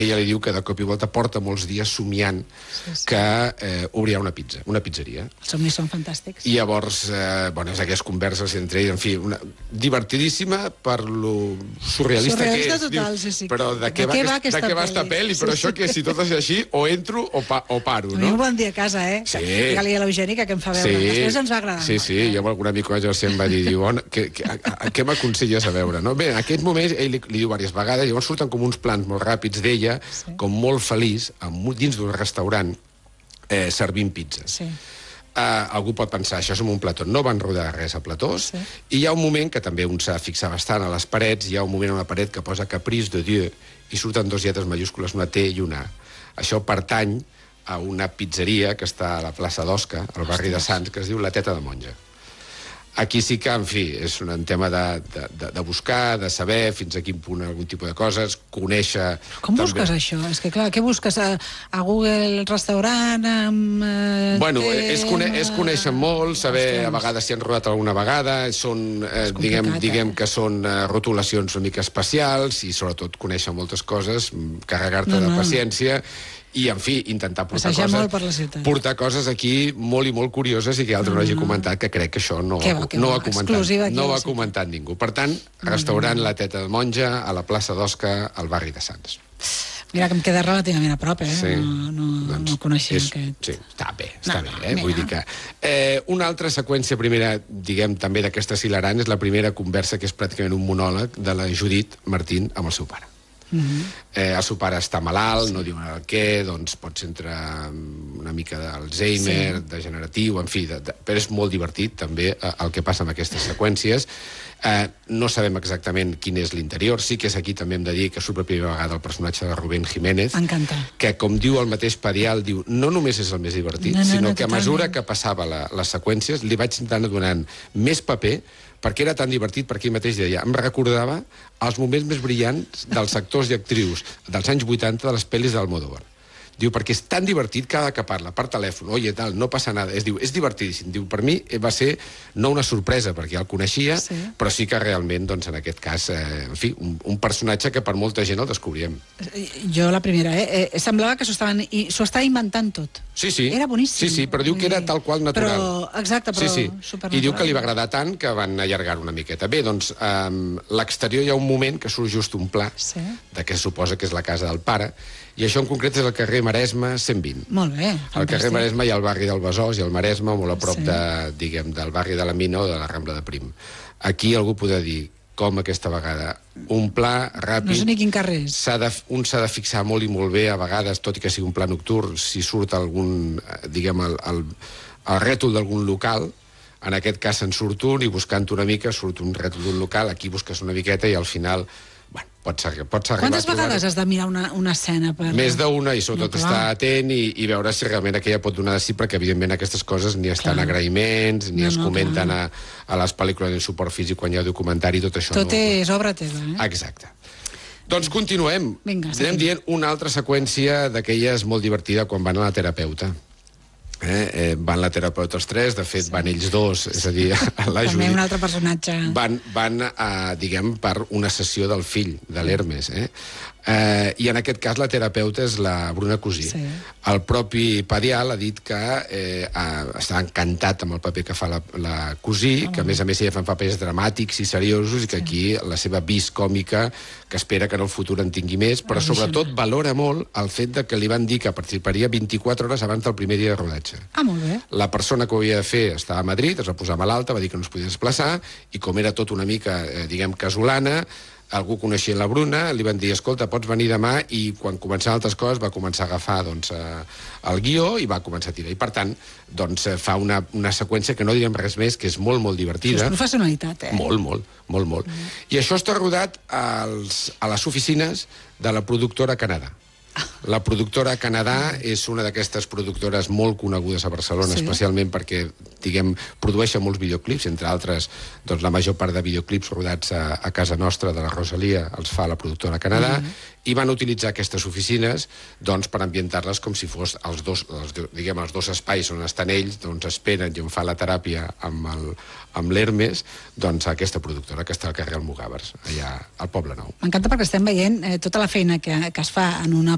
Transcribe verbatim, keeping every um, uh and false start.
ella li diu que de cop i volta porta molts dies somiant sí, sí. que eh, obrirà una pizza, una pizzeria. Els somnis són fantàstics. I llavors, eh, bueno, és aquelles converses entre ells, en fi, una, divertidíssima per lo surrealista, surrealista que és. Total, diu, sí, sí. Però de què, de què va, aquesta, de què va esta pel·li? Sí, però sí. Això que si tot és així, o entro o, pa, o paro, no? Un bon dia a casa, eh? Sí. Digue-li a l'Eugènica que em fa veure. Sí. Després ens va agradar. Sí, sí, molt, eh? jo amb algun amic que em va dir, diu, on, que, que, a, a, què m'aconselles a veure, no? Bé, en aquest moment ell li, li diu diverses vegades, llavors surten com uns plans molt ràpids d'ella, sí. com molt feliç, amb, dins d'un restaurant, eh, servint pizzas. Sí. Uh, algú pot pensar, això és un plató. No van rodar res a platós, sí. I hi ha un moment que també un s'ha de fixar bastant a les parets, hi ha un moment a una paret que posa Caprice de Dieu i surten dos lletres majúscules, una T i una A. Això pertany a una pizzeria que està a la plaça d'Osca, al barri de Sants, que es diu La Teta de Monja. Aquí sí que, en fi, és un tema de, de, de buscar, de saber fins a quin punt algun tipus de coses, conèixer... Com també... busques això? És que, clar, què busques? A, a Google restaurant, amb... Eh, bueno, és, cone és conèixer molt, saber Ostres. A vegades si han rodat alguna vegada, són, eh, diguem, diguem eh? que són eh, rotulacions una mica especials i sobretot conèixer moltes coses, carregar-te no, no. de paciència i, en fi, intentar portar coses, portar coses aquí molt i molt curioses i que altre no, no hagi comentat, que crec que això no, va, no, va, ha, comentat, no ho ha comentat ningú. Per tant, restaurant La Teta de Monja, a la plaça d'Osca, al barri de Sants. Mira, que em queda relativament a prop, eh? Sí. No, no, doncs no coneixia és, aquest... Sí, està bé, està no, bé, eh? Vull dir que... Eh, una altra seqüència primera, diguem, també d'aquestes hilarants, és la primera conversa, que és pràcticament un monòleg de la Judit Martín amb el seu pare. Uh-huh. eh, el seu pare està malalt, sí. no diuen el què, doncs pots entrar una mica d'Alzheimer, sí. degeneratiu, en fi, de, de, però és molt divertit també eh, el que passa amb aquestes seqüències. Eh, no sabem exactament quin és l'interior, sí que és aquí també hem de dir que surt per primera vegada el personatge de Rubén Jiménez, que com diu el mateix Padial, diu, no només és el més divertit, no, no, sinó no, que a mesura que passava la, les seqüències li vaig anar donant més paper, perquè era tan divertit, perquè ell mateix deia, em recordava els moments més brillants dels actors i actrius dels anys vuitanta de les pel·lis d'Almodóvar. Diu, perquè és tan divertit cada que parla per telèfon, oye, tal, no passa nada. Es diu, és divertidíssim. Diu, per mi va ser no una sorpresa, perquè ja el coneixia, sí. però sí que realment, doncs, en aquest cas, eh, en fi, un, un personatge que per molta gent el descobríem. Jo la primera, eh? eh semblava que s'ho estava inventant tot. Sí, sí. Era boníssim. Sí, sí, però diu que era tal qual natural. Però, exacte, però sí, sí. supernatural. I diu que li va agradar tant que van allargar una miqueta. Bé, doncs, eh, l'exterior hi ha un moment que surt just un pla, sí. de què suposa que és la casa del pare, i això en concret és el carrer Maresme cent vint. Molt bé, fantàstic. Al carrer Maresme hi ha el barri del Besòs i el Maresme, molt a prop sí. de, diguem, del barri de la Mina o de la Rambla de Prim. Aquí algú podrà dir, com aquesta vegada, un pla ràpid... No sé ni quin carrer és. De, un s'ha de fixar molt i molt bé, a vegades, tot i que sigui un pla nocturn, si surt algun, diguem, el, el, el rètol d'algun local, en aquest cas se'n surt un, i buscant una mica surt un rètol d'un local, aquí busques una miqueta i al final... Bueno, pots, pots arribar Quantes vegades has de mirar una, una escena? Per... Més d'una, i sobretot no, estar atent i, i veure si realment aquella pot donar de sí, perquè evidentment aquestes coses ni estan clar. agraïments, ni no, es comenten no, a, a les pel·lícules en suport físic quan hi ha documentari, tot això. Tot no... és obra teva, eh? Exacte. Doncs continuem. Vinga, anem dient una altra seqüència d'aquelles molt divertida quan van a la terapeuta. Eh, eh, van la terapeuta els tres, de fet sí. van ells dos, és a dir, a la Judit. També un altre personatge. Van, van a, diguem, per una sessió del fill, de l'Hermes, eh? Eh, i en aquest cas la terapeuta és la Bruna Cosí. Sí. El propi Padial ha dit que eh, ha, està encantat amb el paper que fa la, la Cosí, oh. que a més a més ella fa papers dramàtics i seriosos, i que sí. aquí la seva vis còmica, que espera que en el futur en tingui més, però sobretot valora molt el fet de que li van dir que participaria vint-i-quatre hores abans del primer dia de rodatge. Ah, molt bé. La persona que ho havia de fer estava a Madrid, es va posar malalta, va dir que no es podia desplaçar, i com era tot una mica, eh, diguem, casolana, algú coneixia la Bruna, li van dir, escolta, pots venir demà, i quan començaven altres coses va començar a agafar doncs, eh, el guió i va començar a tirar. I per tant, doncs, fa una, una seqüència que no direm res més, que és molt, molt divertida. És professionalitat, eh? Molt, molt, molt, molt. Mm. I això està rodat als, a les oficines de la productora Canadà. La productora Canadà és una d'aquestes productores molt conegudes a Barcelona, sí. especialment perquè, diguem, produeixen molts videoclips, entre altres, doncs la major part de videoclips rodats a, a casa nostra de la Rosalia els fa la productora Canadà, mm-hmm. i van utilitzar aquestes oficines doncs, per ambientar-les com si fos els dos, els, diguem, els dos espais on estan ells, doncs esperen i on fa la teràpia amb el, amb l'Hermes, doncs aquesta productora que està al carrer Almogàvers, allà al Poble Nou. M'encanta perquè estem veient eh, tota la feina que, que es fa en una